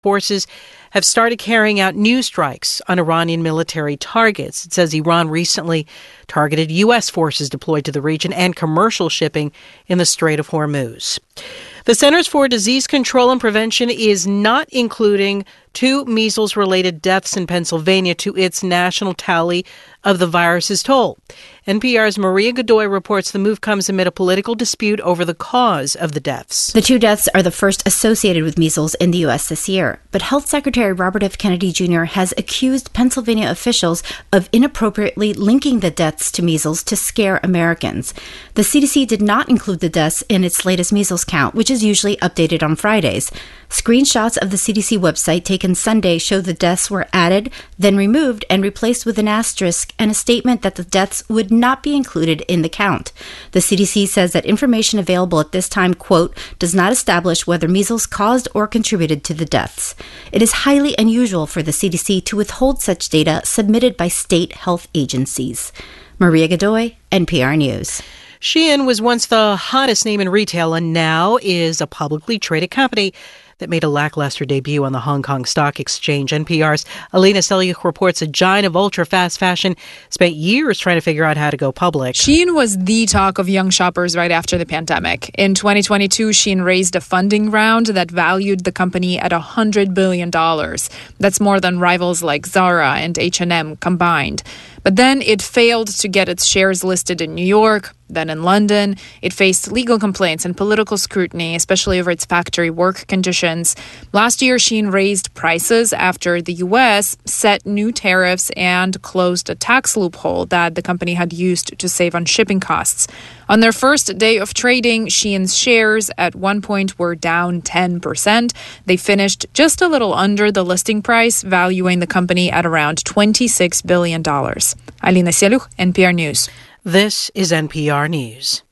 forces have started carrying out new strikes on Iranian military targets. It says Iran recently targeted U.S. forces deployed to the region and commercial shipping in the Strait of Hormuz. The Centers for Disease Control and Prevention is not including 2 measles-related deaths in Pennsylvania to its national tally of the virus's toll. NPR's Maria Godoy reports the move comes amid a political dispute over the cause of the deaths. The 2 deaths are the first associated with measles in the U.S. this year, but Health Secretary Robert F. Kennedy Jr. has accused Pennsylvania officials of inappropriately linking the deaths to measles to scare Americans. The CDC did not include the deaths in its latest measles count, which is usually updated on Fridays. Screenshots of the CDC website taken Sunday show the deaths were added, then removed and replaced with an asterisk and a statement that the deaths would not be included in the count. The CDC says that information available at this time, quote, does not establish whether measles caused or contributed to the deaths. It is highly unusual for the CDC to withhold such data submitted by state health agencies. Maria Godoy, NPR News. Shein was once the hottest name in retail and now is a publicly traded company that made a lackluster debut on the Hong Kong Stock Exchange. NPR's Alina Selyukh reports a giant of ultra-fast fashion spent years trying to figure out how to go public. Shein was the talk of young shoppers right after the pandemic. In 2022, Shein raised a funding round that valued the company at $100 billion. That's more than rivals like Zara and H&M combined. But then it failed to get its shares listed in New York, then in London. It faced legal complaints and political scrutiny, especially over its factory work conditions. Last year, Shein raised prices after the U.S. set new tariffs and closed a tax loophole that the company had used to save on shipping costs. On their first day of trading, Shein's shares at one point were down 10%. They finished just a little under the listing price, valuing the company at around $26 billion. Alina Selyukh, NPR News. This is NPR News.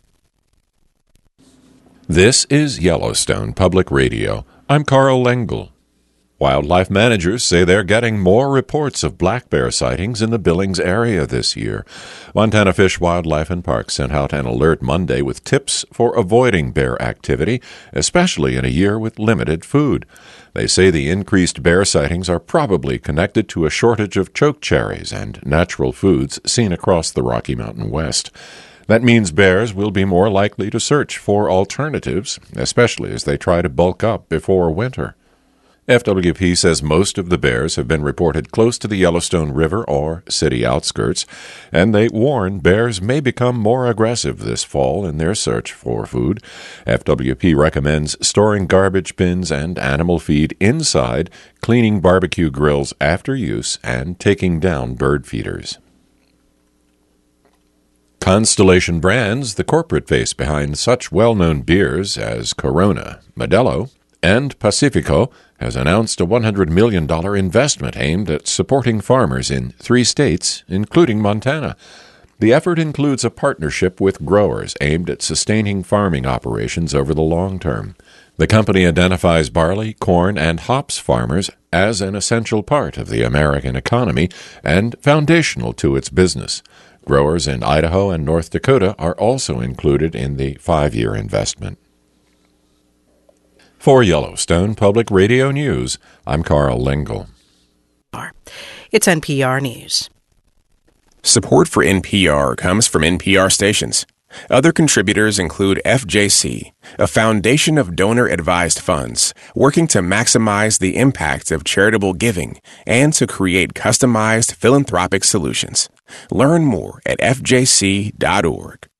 This is Yellowstone Public Radio. I'm Carl Lengel. Wildlife managers say they're getting more reports of black bear sightings in the Billings area this year. Montana Fish, Wildlife and Parks sent out an alert Monday with tips for avoiding bear activity, especially in a year with limited food. They say the increased bear sightings are probably connected to a shortage of choke cherries and natural foods seen across the Rocky Mountain West. That means bears will be more likely to search for alternatives, especially as they try to bulk up before winter. FWP says most of the bears have been reported close to the Yellowstone River or city outskirts, and they warn bears may become more aggressive this fall in their search for food. FWP recommends storing garbage bins and animal feed inside, cleaning barbecue grills after use, and taking down bird feeders. Constellation Brands, the corporate face behind such well-known beers as Corona, Modelo, and Pacifico, has announced a $100 million investment aimed at supporting farmers in 3 states, including Montana. The effort includes a partnership with growers aimed at sustaining farming operations over the long term. The company identifies barley, corn, and hops farmers as an essential part of the American economy and foundational to its business. Growers in Idaho and North Dakota are also included in the 5-year investment. For Yellowstone Public Radio News, I'm Carl Lengel. It's NPR News. Support for NPR comes from NPR stations. Other contributors include FJC, a foundation of donor-advised funds working to maximize the impact of charitable giving and to create customized philanthropic solutions. Learn more at fjc.org.